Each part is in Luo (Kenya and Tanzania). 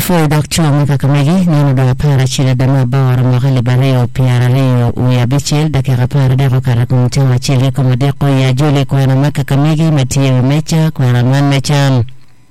Afo Dr. Mwaka Kamegi nino do para chile dama bawara mwakali bareo piara leo uya bichil dakika para deko karakumtewa chile kama deko ya jule kwa na Mwaka Kamegi matia mecha kwa na man mecha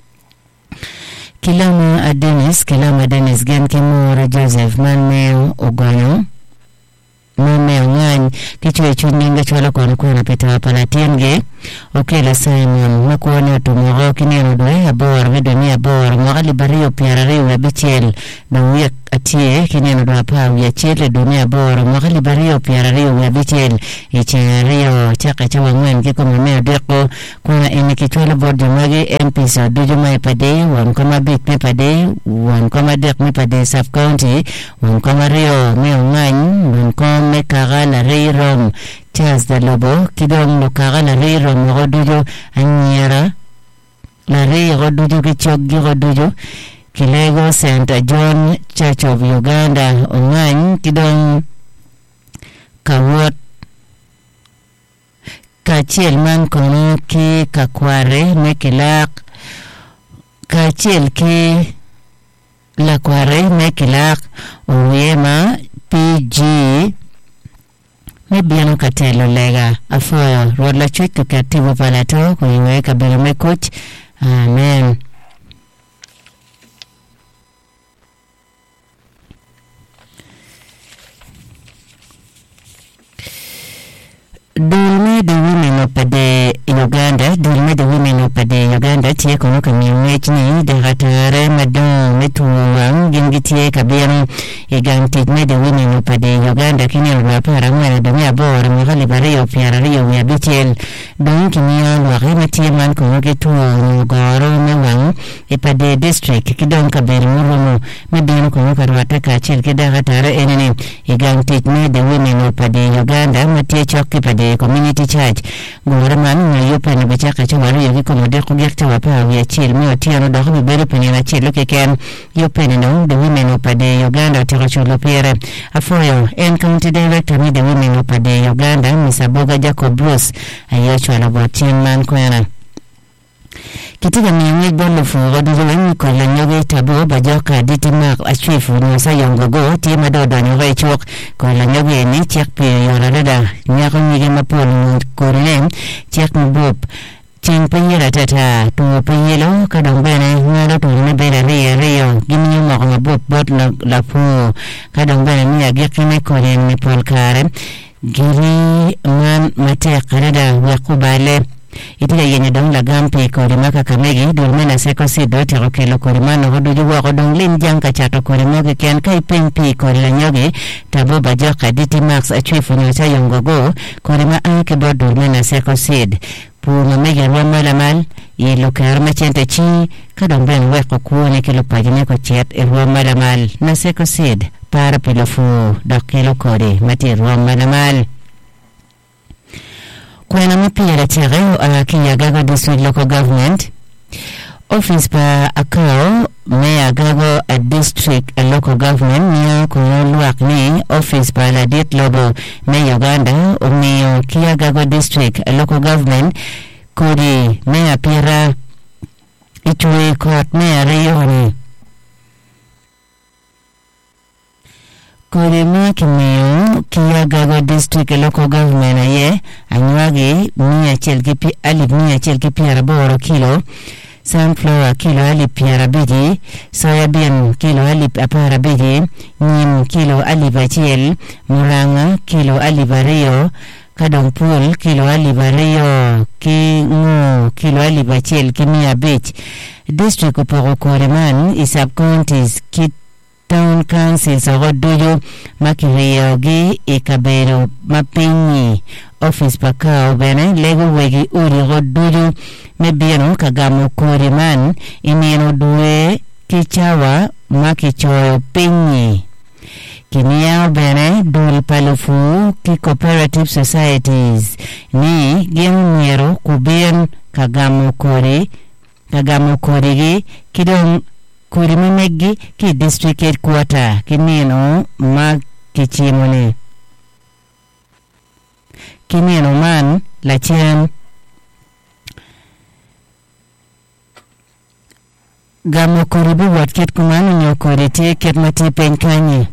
Kilama Dennis gen kimura Joseph Manmeo Ogoyo Manmeo ngany kichwe chuninga chwala kwa na pita wapalatenge Okela Simon makuone tumoro kineno doe abor vedoni abor mwakali bareo piara leo ya bichil na uya atie kineno do hapa uya chile doni abor mwakali bareo piara leo ya bichil iche rio chaka chawa ngwen kiko mmeo deko kuna inikichwala bodi mwage episode dujo maipade wankoma bit mepade wankoma dek mepade sub county wankoma rio meo ngany wankoma kagala reirom Charles de Lobo kidong no kagala reirom ngodujo anyera la rei ngodujo kichoggi ngodujo Kilego St. John Church of Uganda ongany kidong kawot kachiel man kono ki kakware mekilak kachiel ki lakware mekilak oyema PG mebiano katelo lega afoyo rodla chuik kativo palato kuiweka bila mekuch amen Dulme the women of Uganda tie kono kamiwech ni dagatare madon metuwang gingitie kabiano igantit me the women of Uganda kini rapara mwana dami abor mwakali bareo piara rio ya bichel don kimia wakima tie man kono kituwa ngoro mewang ipade district kidon kabiri murumu mebiano kono karwata kachil kidagatare enene igantit me the women of Uganda matie choki pade community church gurman ngayo pene bachaka chawaru yogi komode kugekta wapa ya chil me otiano do ko bere pene na chil ke ken yo pene no the women of Uganda tiro chulo pere afoyo en county director me the women of Uganda Misaboga Jacob Bruce ayo chwala botin man kwena Kitika miyangi bolo fuwa duzuwe kwa lanyoge tabo bajoka diti mak achifu nyasa yongogo tima dodo nyoge chok kwa lanyoge ni chek pe yorarada nyako nyige mapolo korene chek mbop ching penyera tata tu penyelo kadongbene ngalo tu nabela rio gimi nyumako mabop bot la fu kadongbene niya gekime korene polkare giri man mate kanada wakubale Itila yenye dong la gampi korima Kakamegi dulmena seko sido tiro kelo korima no hoduju wako dong lim jangka chato korima kikian kai pingpi korila nyoge tabo bajoka diti max achifu nyosa yongogo korima anke bo dulmena seko sid Puma mega rwa malamal yelo karma chente chi kadong ben weko kuone kelo pajine ko chet rwa malamal na seko sid para pilofu dok kelo kore mati rwa malamal Kwena mpira tere Kinyagago District Local Government Office pa akao Meagago a District a Local Government Niyo kunuluak ni Office pa Ladit Lobo Me Uganda Umiyo Kinyagago District a Local Government Kuri Mea pira Itui Court Mea Riyoni Kurema kimeo Kinyagago District Local Government aye anywagi mia chelki piara boro kilo sunflower kilo ali piara biji soybean kilo ali apara biji nim kilo ali bachel muranga kilo ali bario kadong pool kilo ali bario kingu kilo ali bachel kimia beach district uporo koreman isab counties Town Council Sogodujo Makiriyogi Ikabero Mapinyi Office Pakao Bene Lego Wegi Uri Godujo Mebiano Kagamu Koriman Imieno Due Kichawa Makichoyo Pinyi Kimiao Bene Dul Palufu Ki Cooperative Societies Ni Gimnyero Kubian Kagamu Korigi Kidong Kurimimegi ki district headquarter kinino mag kichimone kinino man la chen gamo kori bi wat ket kumano nyo kori te ket mati pen kanyi.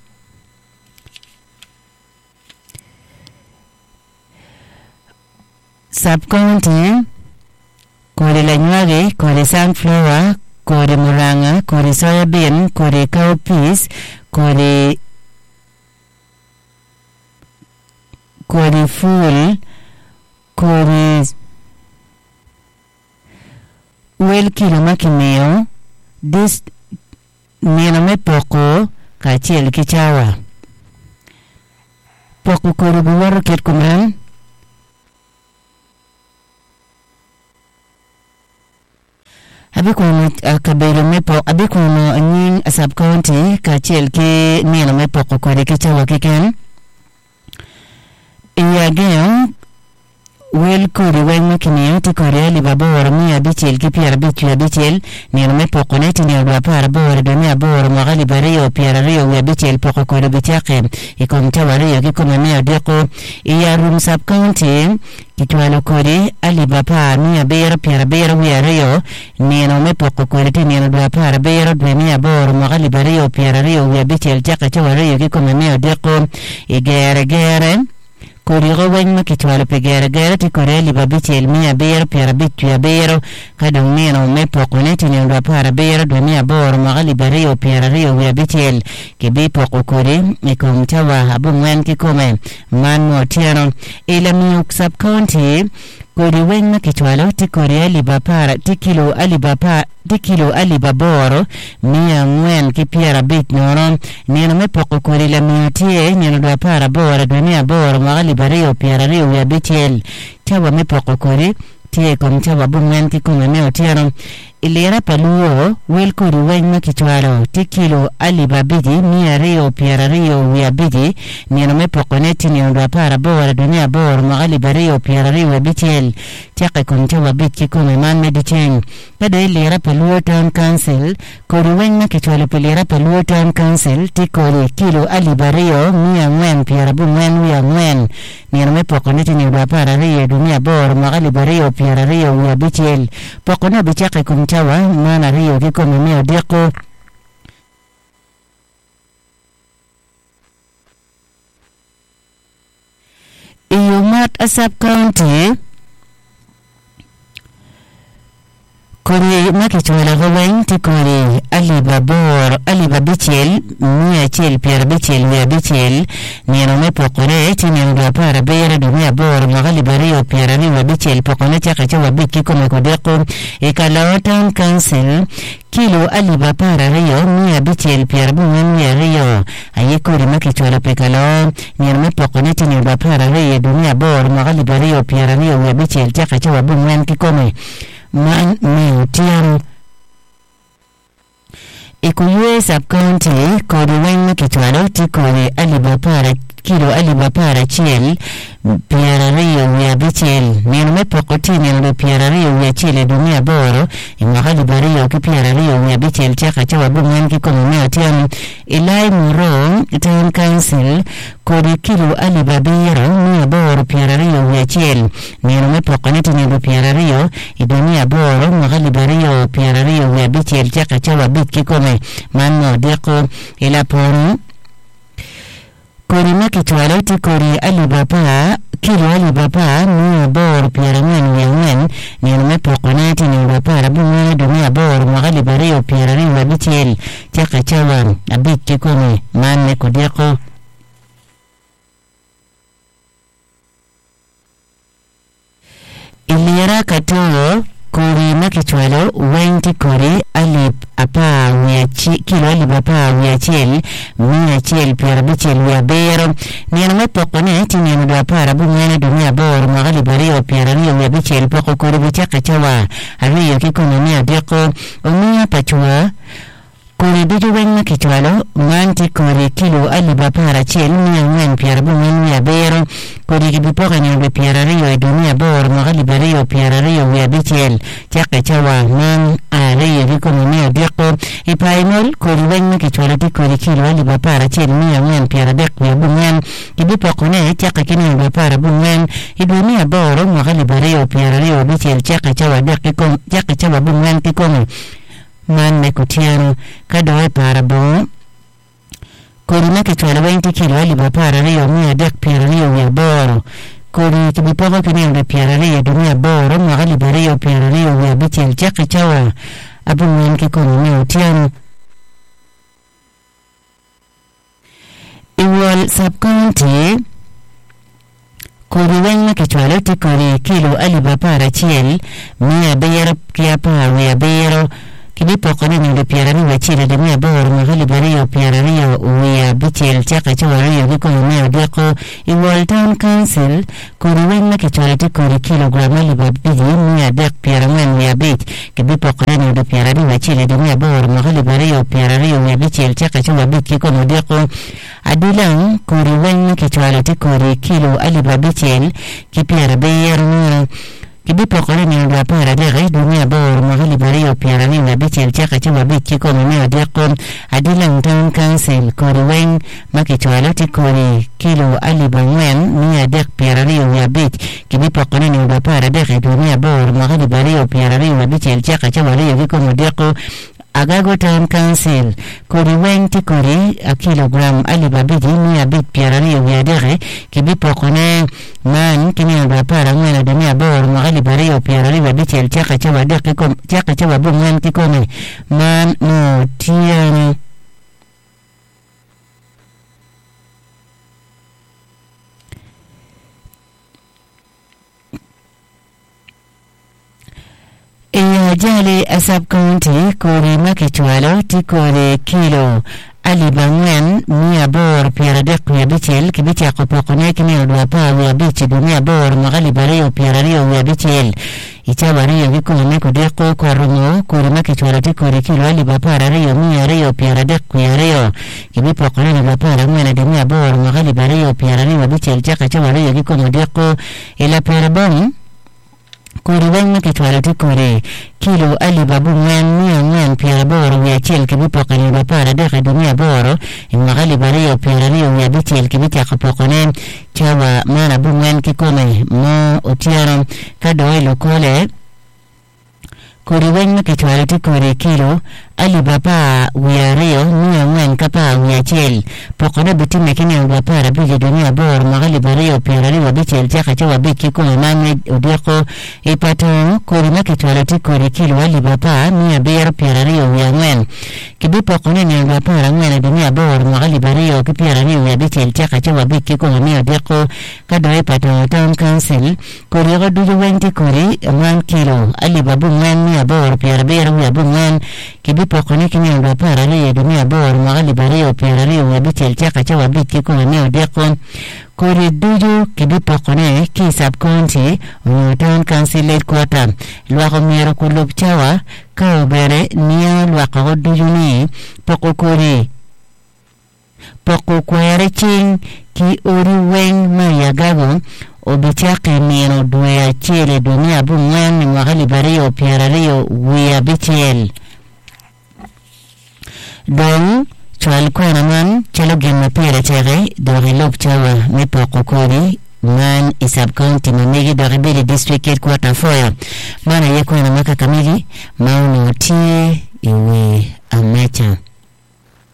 Sub-county, kori lanyuage, kori sunflower, kori muranga, kori soybean, kori cowpeas, kori full, kori wel kilo makimeo, dis neno me poko, kachiel kichawa. Poko kori buwaro ket kumran, abikuno kabelo mepo abikuno nying sub county kachiel ki neno mepo kore kichawa kiken iyageo wel kori weng makimiyo ti kore alibabor miya bichel ki piara bichua bichel neno mepo kone ti neno dwapara bor dunia bor mwagali bariyo piara riyo wea bichel poko kore bichake ikomchawa riyo kikome meo deko iya room sub county kitwalo kore alibapar miya bero piara bero wea riyo neno mepo kore ti neno dwapara bero dunia bor mwagali bariyo piara riyo wea bichel chaka chawa riyo kikome meo deko igere kori goweng makitwalo pegere ti kore liba bichel miya bero piara bichua bero kadong neno mepo kone ti neno dwapara bero dunia bor mwagali bariyo piara riyo wea bichel kibi poko kore ikomchawa abu mwen kikome man motiano ila miyuk sub county kori weng makitwalo ti kore alibapara ti kilo alibaboro miya ngwen ki piara bit nono neno mepoko kore la miya tie neno dwapara boro dunia boro mwagali bariyo piara riyo wea bichel chawa mepoko kore tie komchawa abu mwen kikome meo tiano ilera paluo wel kori weng makitwalo ti kilo alibabidi miya riyo piara riyo wea bidi neno mepo neti neno dwapara bora dunia bor mwagali bariyo piara riyo wea bichel chake komchawa bit kikome man medicheng pada ilera paluo town council kori weng makitwalo pilera paluo town council ti kori kilo alibariyo miya ngwen piara bu ngwen wea ngwen neno mepo neti neno dwapara riyo dunia bor mwagali bariyo piara riyo wea bichel poko no bichake chawa mana riyo kikome meo deko iyumat asab county kori makitwala goweng ti kori alibabichel miya chel piara bichel wea bichel neno me pokore ti neno dwapara bera dunia bor mwagali bariyo piara riyo bichel pokone chaka chawa bit kikome kodeko ikalawa town council kilo alibapara riyo miya bichel piara bungen wea riyo aye kori makitwala pekalawa neno me pokone ti neno dwapara riyo dunia bor mwagali bariyo piara riyo wea bichel chaka chawa bungen kikome man meutiano ikuyue sub county kori weng makitwalo ti kori alibapara kilo alibapara chiel piara riyo wea bichel neno mepoko ti neno piara riyo wea chiel dunia boro mwagali bariyo ki piara riyo wea bichel chaka chawa bungen kikome meutiano ilai muro town council kori kilo alibabiro miya boro piara riyo wea chiel neno mepoko neti neno piara riyo dunia boro mwagali bariyo piara riyo wea bichel chaka chawa bit kikome man modeko ila poro kori makitwalo ti kori alibapa kilo alibapa miya bor piara ngwen wea ngwen neno mepoko neti neno dwapara bungen dunia bor mwagali bariyo piara riyo wea bichel chaka chawa abit kikome man mekodeko ilera katoro kori makitwalo wenti kori alip apa wea kilo alip apa wea chiel miya chiel piara bichel wea bero neno mepoko neti neno dwapara bungen dunia bor mwagali bariyo piara riyo wea bichel poko kori bichaka chawa ariyo kikome mea deko omiya pachua kori bijo weng makitwalo manti kori kilo alibapara chiel miya ngwen piara bungen wea bero kori kibipoka neno piara riyo dunia bor mwagali bariyo piara riyo wea bichel chaka chawa man ariyo kikome mea deko ipaimol kori weng makitwalo ti kori kilo alibapara chiel miya ngwen piara dek wea bungen kibipoka ne chaka kineno dwapara bungen dunia bor mwagali bariyo piara riyo bichel chaka chawa dek chaka chawa bungen kikome man me kutiano kadoe para bo kodi make chwala 20 kilo ali ba para riyo mia dek piero riyo ya boro kodi kibipoko kinende piero riyo dunia boro mwagali bariyo piero riyo ya bichel chaki chawa abu mwenki kono me utiano Iwal sub-county kodi weng ke chwalo ti kodi kilo aliba para chiel mia bero kia pa wea bero kibipo kone nende piarani wa chile de mia boro magali bariyo piarani wea bichel chaka chawa riyo kikono mea deko Iwal town council kodi weng ke chwalo ti kodi kilogram aliba biji mia dek piaramen wea bich kibipo kone nende piarani wa chile de mia boro magali bariyo piarani wea bichel chaka chawa bich kikono deko Adilang kuri weng ke chwala ti kuri kilo aliba bichel ki piara beyero kibipo kore ni ndo para de dunia bor magali bariyo piara ni na bichel chaka chawa bichi ko meo deko Adilang town council kuri weng make chwala ti kuri kilo aliba ngwen mia dek piara ni ya bich kibipo kore ni ndo para de dunia bor magali bariyo piara ni na bichel chaka chawa riyo ko meo deko Agago Town Council kuri weng ti kuri a kilogram aliba biji mia bit piarani ya dere kibipo kone man kini ndo para ngwena de mia bor magali bariyo piarani wa bichel chaka chawa deke kom chaka chawa bu ngwen kikome man no tiani Jali a sub-county kuri makichwalo ti kuri kilo aliba ngwen mia bor piara deku ya bichel kibichi ya kopokone kini udwa pa wia bichi dumia bor magali bariyo piara riyo wia bichel ichawa riyo wiko meko deku kwa rungo kuri makichwalo ti kuri kilo aliba para riyo mia riyo piara deku ya riyo kibipo kone udwa para ngwen dumia bor magali bariyo piara riyo bichel chaka chawa riyo wiko mdeku ila piara bom kuri weng ke chwala ti kuri kilo aliba bu ngwen piara boro wea chel kibipo kani ba para deka dunia boro magali bariyo piara riyo wea bichel kibita kapokone chawa mana bu ngwen kikome mo utiaro kado ilo kole kuri weng ke chwala ti kuri kilo aliba pa wea riyo ngwen kapa wea chel pokone bitime kini uba para bije dunia boro magali bariyo piara riyo bichel chaka chawa biki kome mame udeko ipato kuri make chwala ti kuri kilo aliba pa mia bero piara riyo wea ngwen kibipo kone ni uba para ngwen dunia boro magali bariyo ki piara riyo wea bichel chaka chawa biki kome mea udeko kado ipato town council kuri godujo wenti kuri 1 kilo aliba bu ngwen mia boro piara bero wea bu ngwen kibipo kone kini uba para riyo dunia boro magali bariyo piara riyo wea bichel chaka chawa biki kome mea udeko kuri duju kibipo kone ki sub-county town council headquarter luako miero kulub chawa kao bere niya luako duju ni poko kuri poko kwere ching ki uri weng maya gago obichake miero duya chile dunia bu ngwen magali bariyo piara riyo wea bichel dong chwal kwa man chalo gema pere chere dori lop chawa me poko kuri man isab county mamegi dori bili district headquarter foya mana yeko na maka kamili mauno tie iwe amecha